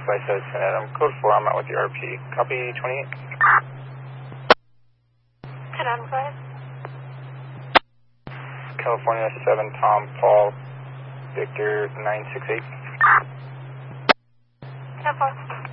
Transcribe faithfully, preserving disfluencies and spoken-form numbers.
Flight says, Adam, code four, I'm out with the R P. Copy twenty-eight. ten on five. California seven, Tom, Paul, Victor nine six eight. ten four.